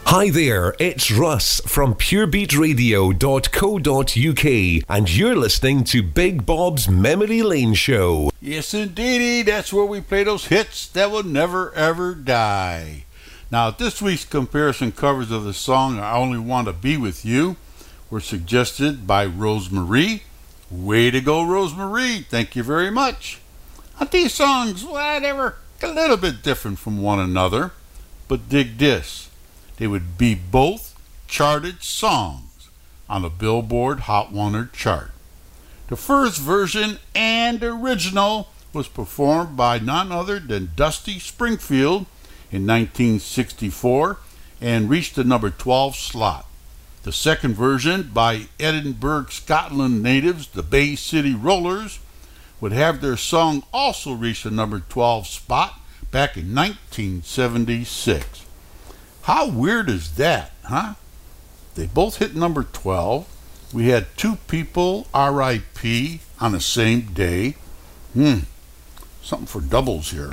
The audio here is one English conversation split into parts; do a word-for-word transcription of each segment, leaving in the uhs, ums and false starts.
Hi there, it's Russ from pure beat radio dot co dot uk, and you're listening to Big Bob's Memory Lane Show. Yes, indeedy, that's where we play those hits that will never ever die. Now, this week's comparison covers of the song I Only Want to Be With You were suggested by Rosemarie. Way to go, Rosemarie. Thank you very much. Now, these songs, well, they were a little bit different from one another, but dig this. They would be both charted songs on the Billboard Hot one hundred chart. The first version and original was performed by none other than Dusty Springfield in nineteen sixty-four and reached the number twelve slot. The second version by Edinburgh, Scotland natives, the Bay City Rollers, would have their song also reach the number twelve spot back in nineteen seventy-six. How weird is that, huh? They both hit number twelve. We had two people R I P on the same day. Hmm, something for doubles here.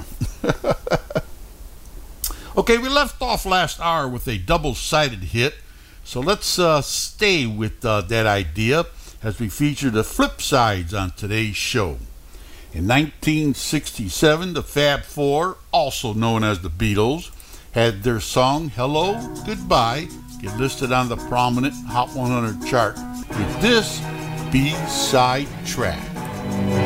Okay, we left off last hour with a double-sided hit, so let's uh, stay with uh, that idea as we feature the flip sides on today's show. In nineteen sixty-seven, the Fab Four, also known as the Beatles, had their song Hello, Goodbye get listed on the prominent Hot one hundred chart with this B-side track.